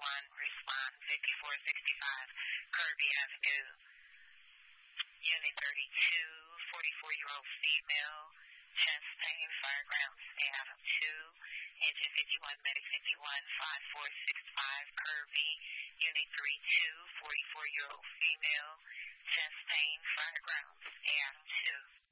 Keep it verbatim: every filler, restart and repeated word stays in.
one, respond fifty-four sixty-five Kirby Avenue. Unit thirty-two, forty-four-year-old female, chest pain, fireground staff two, engine fifty-one, medic fifty-one, five four six five Kirby. Unit thirty-two, forty-four-year-old female, chest pain, fireground staff two.